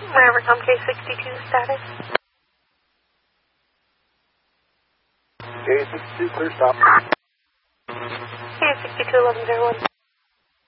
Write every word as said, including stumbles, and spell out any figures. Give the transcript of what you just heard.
Evercom K sixty-two status. K sixty-two, clear stop. K sixty-two, eleven zero one.